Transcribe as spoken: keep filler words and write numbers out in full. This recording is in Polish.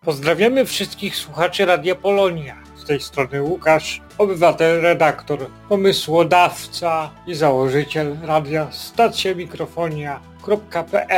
Pozdrawiamy wszystkich słuchaczy Radia Polonia. Z tej strony Łukasz, obywatel, redaktor, pomysłodawca i założyciel radia stacja mikrofonia kropka pe el.